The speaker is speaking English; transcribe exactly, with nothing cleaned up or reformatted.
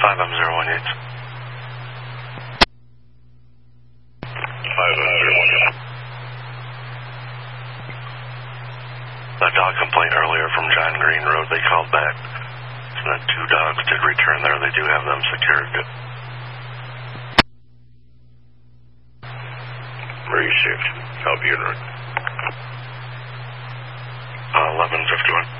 five M zero one eight. five M zero one eight. A dog complaint earlier from John Green Road. They called back. And the two dogs did return there. They do have them secured. Received. Help unit. Uh, eleven fifty-one.